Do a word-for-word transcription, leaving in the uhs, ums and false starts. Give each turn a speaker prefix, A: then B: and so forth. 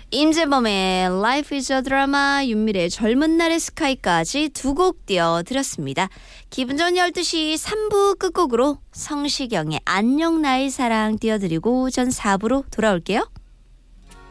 A: 임재범의 Life is a Drama, 윤미래의 젊은 날의 스카이까지 두 곡 띄워드렸습니다. 기분 좋은 열두 시 삼 부 끝곡으로 성시경의 안녕 나의 사랑 띄워드리고 전 사 부로 돌아올게요.